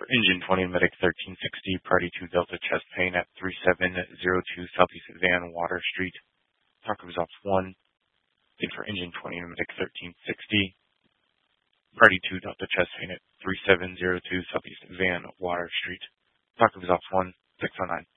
For engine 20 Medic 1360, Priority 2 Delta chest pain at 3702 Southeast Van Water Street. Taco is off 1. And for engine 20 Medic 1360, Priority 2 Delta chest pain at 3702 Southeast Van Water Street. Taco is off 1, 609.